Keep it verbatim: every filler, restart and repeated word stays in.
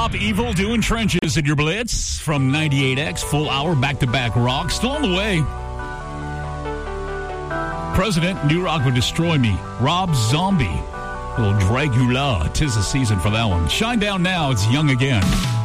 Top Evil doing Trenches in your Blitz from ninety-eight X. Full hour back-to-back rock. Still on the way. President, New Rock Would Destroy Me. Rob Zombie. Little Dracula. 'Tis the season for that one. Shine Down Now. It's Young Again.